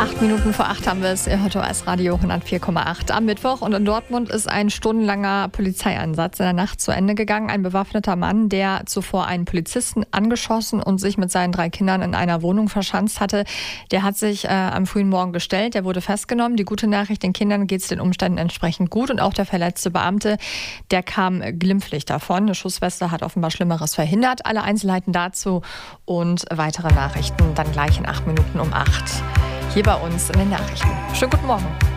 7:08 haben wir es. Ihr hört OS Radio 104,8 am Mittwoch. Und in Dortmund ist ein stundenlanger Polizeieinsatz in der Nacht zu Ende gegangen. Ein bewaffneter Mann, der zuvor einen Polizisten angeschossen und sich mit seinen 3 Kindern in einer Wohnung verschanzt hatte, der hat sich am frühen Morgen gestellt. Der wurde festgenommen. Die gute Nachricht, den Kindern geht es den Umständen entsprechend gut. Und auch der verletzte Beamte, der kam glimpflich davon. Eine Schussweste hat offenbar Schlimmeres verhindert. Alle Einzelheiten dazu und weitere Nachrichten dann gleich in 8 Minuten um 8. Hier bei uns in den Nachrichten. Schönen guten Morgen.